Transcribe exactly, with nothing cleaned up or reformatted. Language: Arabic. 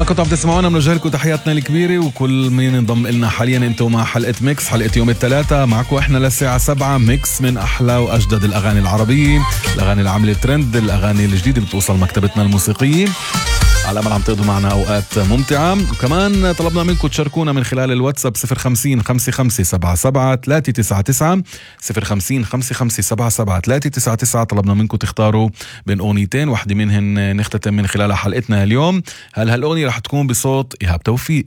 كنتوا عم تسمعونا بنوجه لكم تحياتنا الكبيرة وكل مين انضم لنا حاليا. انتم مع حلقة ميكس، حلقة يوم الثلاثاء، معكم احنا للساعة سبعة. ميكس من احلى واجدد الاغاني العربية، الاغاني اللي عاملة ترند، الاغاني الجديدة اللي بتوصل مكتبتنا الموسيقية. على امل عم تقضوا معنا اوقات ممتعة. وكمان طلبنا منكم تشاركونا من خلال الواتساب صفر خمسين خمسة خمسة سبعة سبعة ثلاثة تسعة تسعة صفر خمسين خمسة خمسة سبعة سبعة ثلاثة تسعة تسعة. طلبنا منكم تختاروا بين اغنيتين، واحدة منهن نختتم من خلال حلقتنا اليوم. هل هالأغنية رح تكون بصوت إيهاب توفيق؟